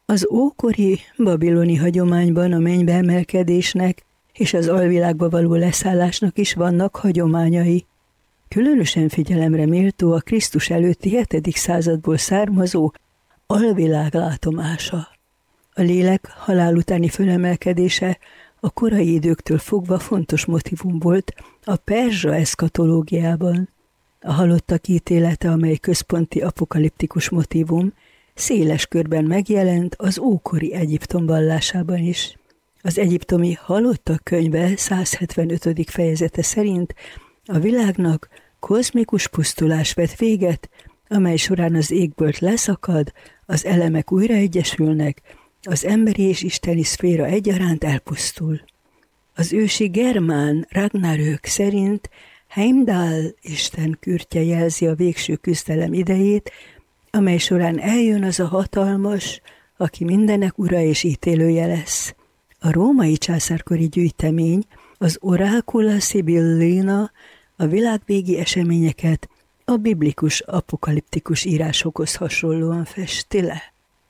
Az ókori babiloni hagyományban a mennybe emelkedésnek és az alvilágba való leszállásnak is vannak hagyományai. Különösen figyelemre méltó a Krisztus előtti 7. századból származó alvilág látomása. A lélek halál utáni fölemelkedése a korai időktől fogva fontos motívum volt a perzsa eszkatológiában. A halottak ítélete, amely központi apokaliptikus motívum, széles körben megjelent az ókori Egyiptom vallásában is. Az egyiptomi Halottak könyve 175. fejezete szerint a világnak kozmikus pusztulás vett véget, amely során az égbölt leszakad, az elemek újraegyesülnek, az emberi és isteni szféra egyaránt elpusztul. Az ősi germán Ragnarök szerint Heimdall isten kürtje jelzi a végső küzdelem idejét, amely során eljön az a hatalmas, aki mindenek ura és ítélője lesz. A római császárkori gyűjtemény, az Oracula Sibillina a világvégi eseményeket a biblikus apokaliptikus írásokhoz hasonlóan festi le.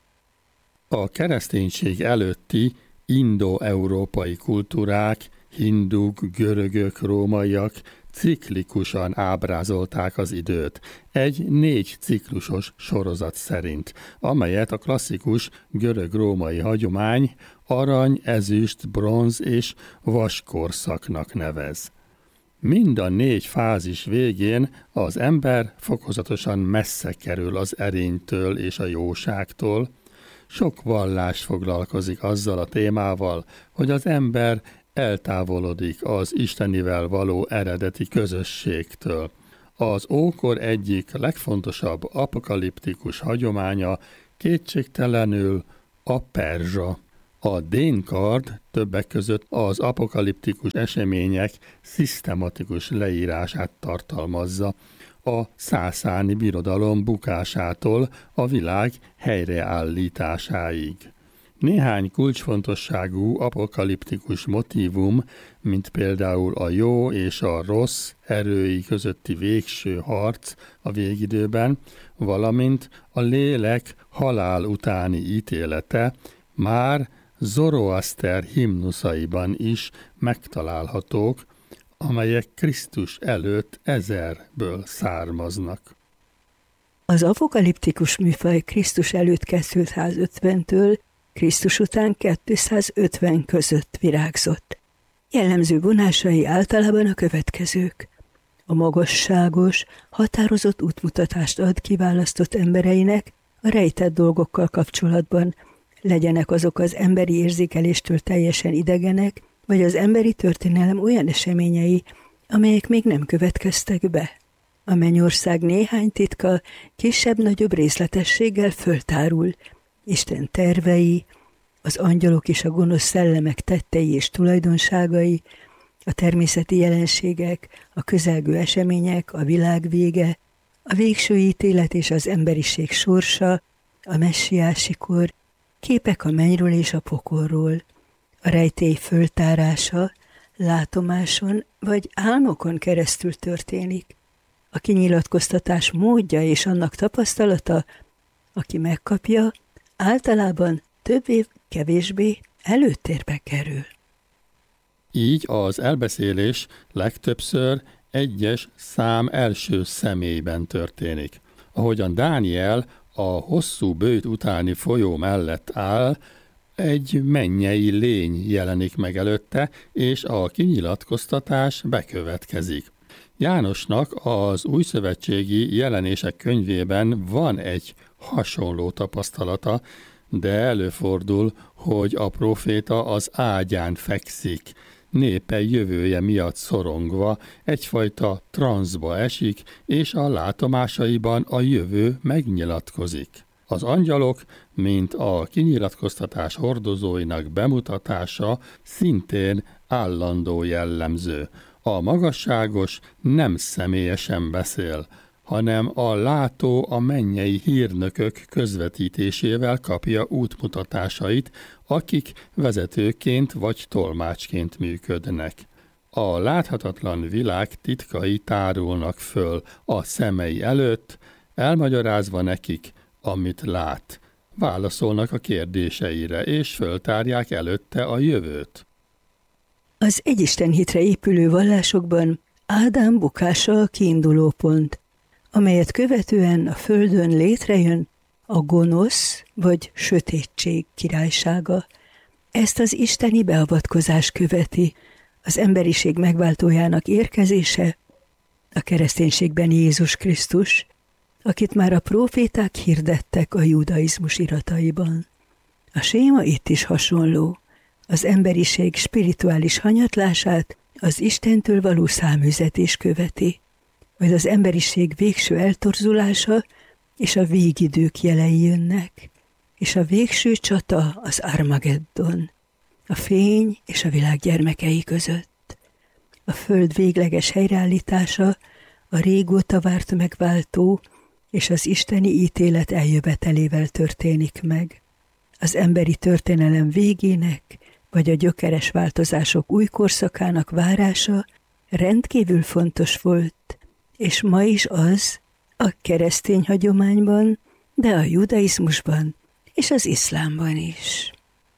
A kereszténység előtti indo-európai kultúrák, hinduk, görögök, rómaiak ciklikusan ábrázolták az időt, egy 4 ciklusos sorozat szerint, amelyet a klasszikus görög-római hagyomány arany, ezüst, bronz és vaskorszaknak nevez. Mind a 4 fázis végén az ember fokozatosan messze kerül az erénytől és a jóságtól. Sok vallás foglalkozik azzal a témával, hogy az ember eltávolodik az Istenivel való eredeti közösségtől. Az ókor egyik legfontosabb apokaliptikus hagyománya kétségtelenül a perzsa. A dénkard többek között az apokaliptikus események szisztematikus leírását tartalmazza, a szászáni birodalom bukásától a világ helyreállításáig. Néhány kulcsfontosságú apokaliptikus motívum, mint például a jó és a rossz erői közötti végső harc a végidőben, valamint a lélek halál utáni ítélete már Zoroaszter himnuszaiban is megtalálhatók, amelyek Krisztus előtt 1000-ből származnak. Az apokaliptikus műfaj Krisztus előtt 250-től Krisztus után 250 között virágzott. Jellemző vonásai általában a következők. A magasságos, határozott útmutatást ad kiválasztott embereinek a rejtett dolgokkal kapcsolatban, legyenek azok az emberi érzékeléstől teljesen idegenek, vagy az emberi történelem olyan eseményei, amelyek még nem következtek be. A mennyország néhány titka kisebb-nagyobb részletességgel föltárul, Isten tervei, az angyalok és a gonosz szellemek tettei és tulajdonságai, a természeti jelenségek, a közelgő események, a világ vége, a végső ítélet és az emberiség sorsa, a messiási kor, képek a mennyről és a pokolról, a rejtély föltárása látomáson vagy álmokon keresztül történik. A kinyilatkoztatás módja és annak tapasztalata, aki megkapja, általában többé-kevésbé előtérbe kerül. Így az elbeszélés legtöbbször egyes szám első személyben történik. Ahogyan Dániel a hosszú böjt utáni folyó mellett áll, egy mennyei lény jelenik meg előtte, és a kinyilatkoztatás bekövetkezik. Jánosnak az újszövetségi jelenések könyvében van egy hasonló tapasztalata, de előfordul, hogy a próféta az ágyán fekszik, népe jövője miatt szorongva, egyfajta transzba esik, és a látomásaiban a jövő megnyilatkozik. Az angyalok, mint a kinyilatkoztatás hordozóinak bemutatása, szintén állandó jellemző. A magasságos nem személyesen beszél, hanem a látó a mennyei hírnökök közvetítésével kapja útmutatásait, akik vezetőként vagy tolmácsként működnek. A láthatatlan világ titkai tárulnak föl a szemei előtt, elmagyarázva nekik, amit lát. válaszolnak a kérdéseire, és föltárják előtte a jövőt. Az egyisten hitre épülő vallásokban Ádám bukása a kiinduló pont, amelyet követően a földön létrejön a gonosz vagy sötétség királysága. Ezt az isteni beavatkozás követi, az emberiség megváltójának érkezése, a kereszténységben Jézus Krisztus, akit már a próféták hirdettek a judaizmus irataiban. A séma itt is hasonló. Az emberiség spirituális hanyatlását az Istentől való száműzetés követi, majd az emberiség végső eltorzulása és a végidők jelei jönnek, és a végső csata az Armageddon, a fény és a világ gyermekei között. A föld végleges helyreállítása, a régóta várt megváltó és az isteni ítélet eljövetelével történik meg. Az emberi történelem végének, vagy a gyökeres változások új korszakának várása rendkívül fontos volt, és ma is az a keresztény hagyományban, de a judaizmusban és az iszlámban is.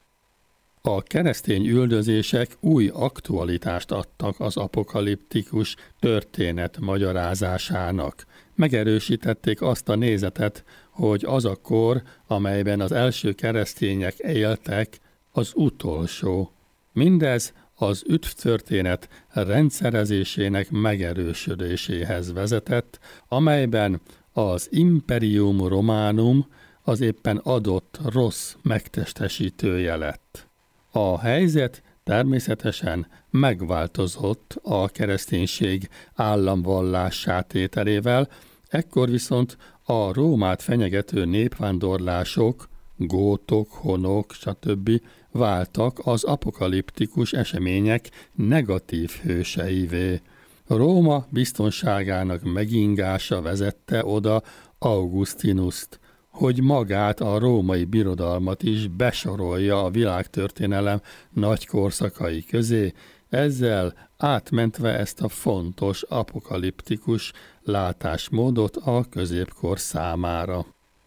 A keresztény üldözések új aktualitást adtak az apokaliptikus történet magyarázásának. Megerősítették azt a nézetet, hogy az a kor, amelyben az első keresztények éltek, az utolsó. Mindez az üdvtörténet rendszerezésének megerősödéséhez vezetett, amelyben az Imperium Romanum az éppen adott rossz megtestesítője lett. A helyzet természetesen megváltozott a kereszténység államvallássá tételével, ekkor viszont a Rómát fenyegető népvándorlások, gótok, honok, stb. Váltak az apokaliptikus események negatív hőseivé. Róma biztonságának megingása vezette oda Augustinust, hogy magát a római birodalmat is besorolja a világtörténelem nagy korszakai közé, ezzel átmentve ezt a fontos apokaliptikus látásmódot a középkor számára.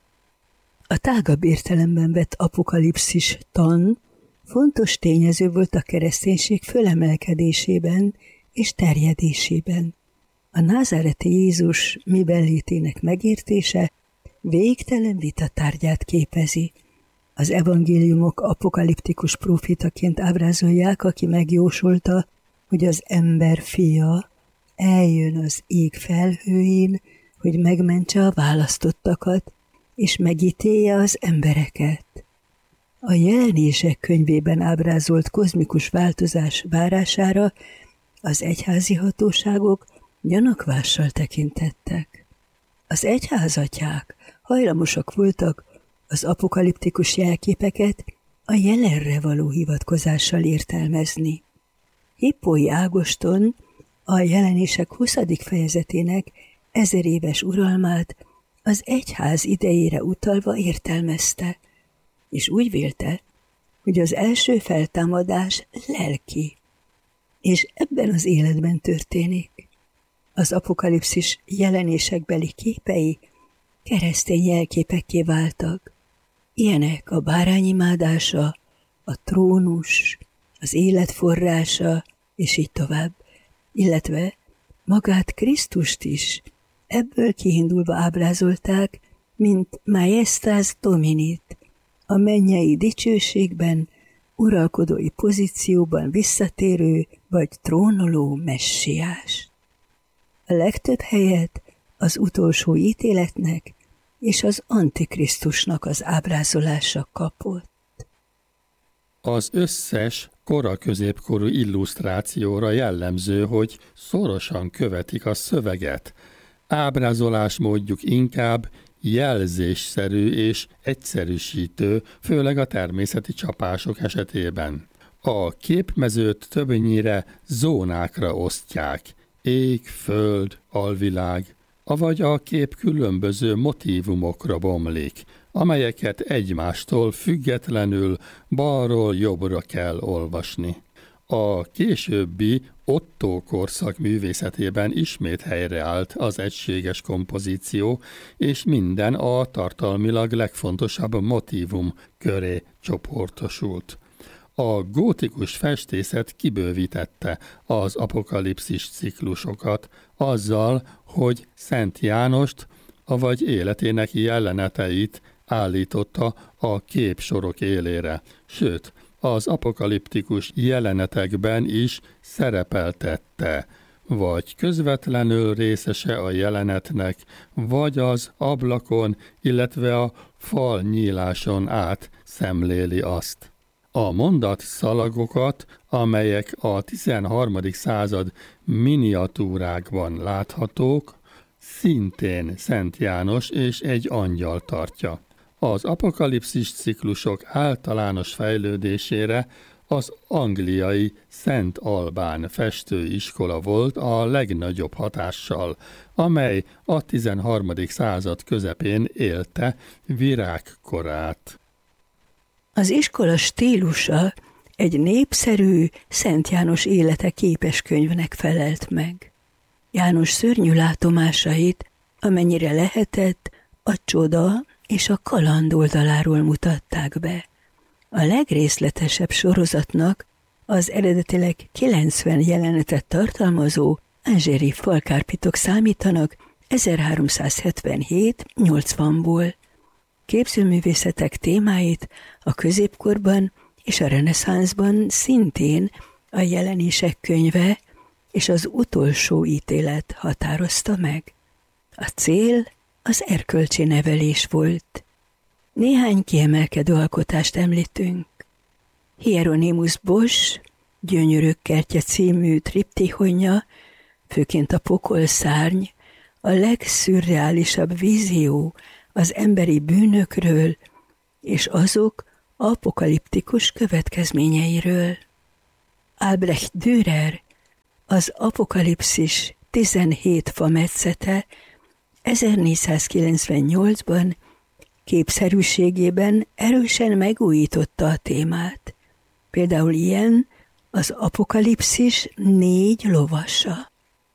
A tágabb értelemben vett apokalipszis tan fontos tényező volt a kereszténység fölemelkedésében és terjedésében. A názáreti Jézus mibenlétének megértése végtelen vita tárgyát képezi. Az evangéliumok apokaliptikus profitaként ábrázolják, aki megjósolta, hogy az ember fia eljön az ég felhőin, hogy megmentse a választottakat, és megítélje az embereket. A Jelenések könyvében ábrázolt kozmikus változás várására az egyházi hatóságok gyanakvással tekintettek. Az egyházatják hajlamosak voltak az apokaliptikus jelképeket a jelenre való hivatkozással értelmezni. Hippói Ágoston a Jelenések 20. fejezetének 1000 éves uralmát az egyház idejére utalva értelmezte, és úgy vélte, hogy az első feltámadás lelki, és ebben az életben történik. Az apokalipszis jelenésekbeli képei keresztény jelképekké váltak. Ilyenek a bárányimádása, a trónus, az élet forrása, és így tovább, illetve magát Krisztust is ebből kiindulva ábrázolták, mint Majestas Dominit, a mennyei dicsőségben, uralkodói pozícióban visszatérő vagy trónoló messiás. A legtöbb helyet az utolsó ítéletnek és az Antikrisztusnak az ábrázolása kapott. Az összes kora-középkorú illusztrációra jellemző, hogy szorosan követik a szöveget. Ábrázolásmódjuk inkább jelzésszerű és egyszerűsítő, főleg a természeti csapások esetében. A képmezőt többnyire zónákra osztják, ég, föld, alvilág, avagy a kép különböző motívumokra bomlik, amelyeket egymástól függetlenül balról jobbra kell olvasni. A későbbi Otto korszak művészetében ismét helyreállt az egységes kompozíció, és minden a tartalmilag legfontosabb motívum köré csoportosult. A gótikus festészet kibővítette az apokalipszis ciklusokat azzal, hogy Szent Jánost, avagy életének jeleneteit állította a képsorok élére, sőt, az apokaliptikus jelenetekben is szerepeltette, vagy közvetlenül részese a jelenetnek, vagy az ablakon, illetve a fal nyíláson át szemléli azt. A mondatszalagokat, amelyek a 13. század miniatúrákban láthatók, szintén Szent János és egy angyal tartja. Az apokalipszis ciklusok általános fejlődésére az angliai Szent Albán festőiskola volt a legnagyobb hatással, amely a 13. század közepén élte virágkorát. Az iskola stílusa egy népszerű Szent János élete képeskönyvnek felelt meg. János szörnyű látomásait, amennyire lehetett, a csoda és a kaland oldaláról mutatták be. A legrészletesebb sorozatnak az eredetileg 90 jelenetet tartalmazó angéri falkárpitok számítanak 1377-80-ból. Képzőművészetek témáit a középkorban és a reneszánszban szintén a Jelenések könyve és az Utolsó ítélet határozta meg. A cél az erkölcsi nevelés volt. Néhány kiemelkedő alkotást említünk. Hieronymus Bosch Gyönyörök kertje című triptihonja, főként a pokolszárny, a legszürreálisabb vízió az emberi bűnökről és azok apokaliptikus következményeiről. Albrecht Dürer az Apokalipszis 17 fametszete 1498-ban képszerűségében erősen megújította a témát. Például ilyen az Apokalipszis 4 lovasa.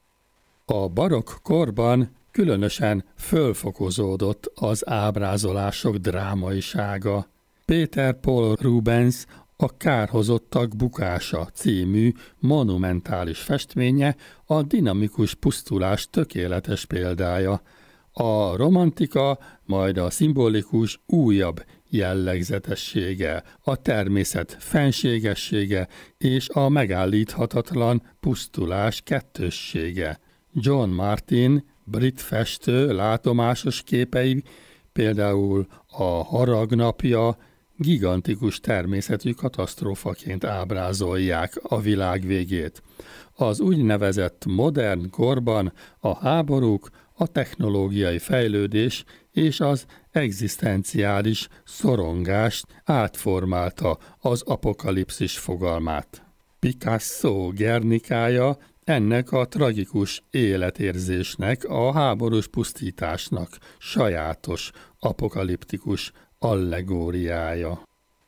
A barokk korban különösen fölfokozódott az ábrázolások drámaisága. Peter Paul Rubens a Kárhozottak bukása című monumentális festménye a dinamikus pusztulás tökéletes példája. A romantika, majd a szimbolikus újabb jellegzetessége, a természet fenségessége és a megállíthatatlan pusztulás kettőssége. John Martin, brit festő látomásos képei, például a Harag napja, gigantikus természetű katasztrófaként ábrázolják a világ végét. Az úgynevezett modern korban a háborúk, a technológiai fejlődés és az egzisztenciális szorongást átformálta az apokalipszis fogalmát. Picasso Guernikája ennek a tragikus életérzésnek, a háborús pusztításnak sajátos apokaliptikus allegóriája.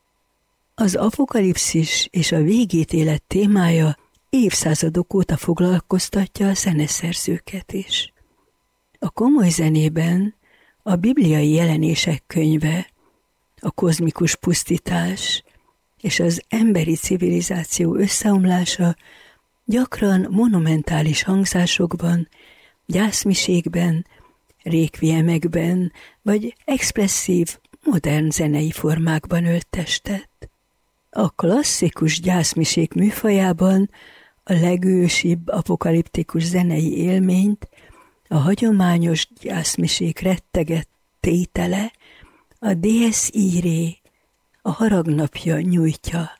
Az apokalipszis és a végítélet témája évszázadok óta foglalkoztatja a zeneszerzőket is. A komoly zenében a bibliai jelenések könyve, a kozmikus pusztítás és az emberi civilizáció összeomlása gyakran monumentális hangzásokban, gyászmiségben, rékviemekben vagy expresszív, modern zenei formákban ölt testet. A klasszikus gyászmisék műfajában a legősibb apokaliptikus zenei élményt a hagyományos gyászmisék rettegett tétele, a Dies Irae, a haragnapja nyújtja.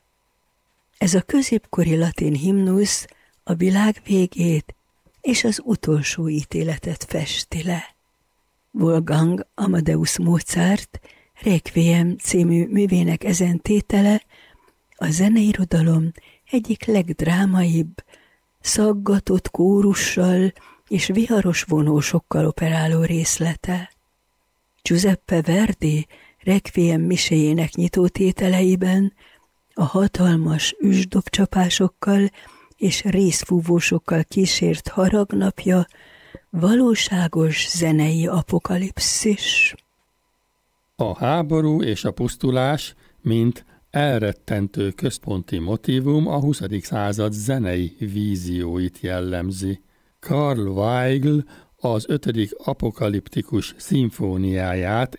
Ez a középkori latin himnusz a világ végét és az utolsó ítéletet festi le. Wolfgang Amadeus Mozart Requiem című művének ezen tétele a zeneirodalom egyik legdrámaibb, szaggatott kórussal és viharos vonósokkal operáló részlete. Giuseppe Verdi Requiem miséjének nyitótételeiben a hatalmas üsdobcsapásokkal és rézfúvósokkal kísért haragnapja valóságos zenei apokalipszis. A háború és a pusztulás, mint elrettentő központi motívum a 20. század zenei vízióit jellemzi. Karl Weigl az 5. apokaliptikus szimfóniáját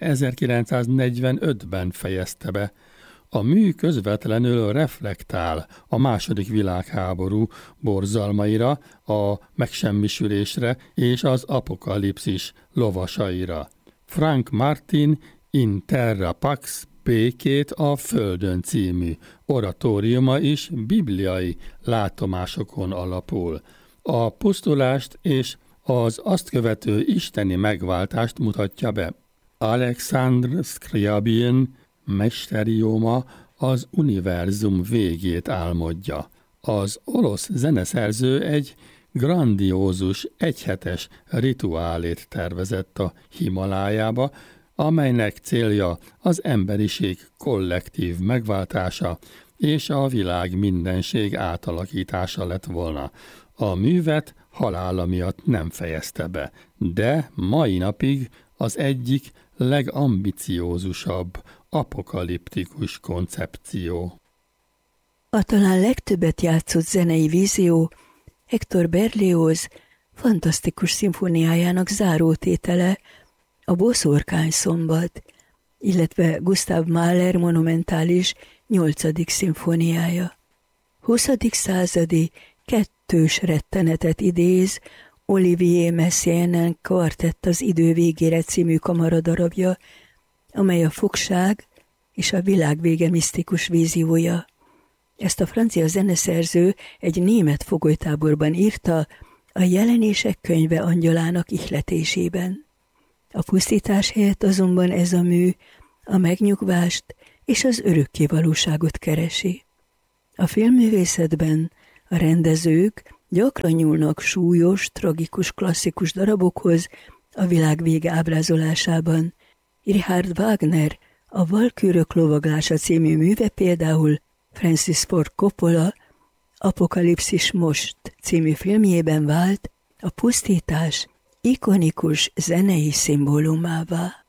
1945-ben fejezte be. A mű közvetlenül reflektál a II. Világháború borzalmaira, a megsemmisülésre és az apokalipszis lovasaira. Frank Martin In Terra Pax Békét a Földön című oratóriuma is bibliai látomásokon alapul. A pusztulást és az azt követő isteni megváltást mutatja be. Alexandr Scriabin mesteriuma az univerzum végét álmodja. Az orosz zeneszerző egy grandiózus, egyhetes rituálét tervezett a Himalájába, amelynek célja az emberiség kollektív megváltása és a világ mindenség átalakítása lett volna. A művet halála miatt nem fejezte be, de mai napig az egyik legambiciózusabb apokaliptikus koncepció. A talán legtöbbet játszott zenei vízió Hector Berlioz fantasztikus szimfóniájának zárótétele, a Boszorkány-szombat, illetve Gustav Mahler monumentális 8. szimfóniája. 20. századi kettős rettenetet idéz Olivier Messiaen kvartett az idő végére című kamaradarabja, amely a fogság és a világvége misztikus víziója. Ezt a francia zeneszerző egy német fogolytáborban írta a Jelenések könyve angyalának ihletésében. A pusztítás helyett azonban ez a mű a megnyugvást és az örökké valóságot keresi. A filmművészetben a rendezők gyakran nyúlnak súlyos, tragikus, klasszikus darabokhoz a világ vége ábrázolásában. Richard Wagner a Valkürök lovaglása című műve például Francis Ford Coppola Apokalipszis most című filmjében vált a pusztítás ikonikus zenei szimbólumává.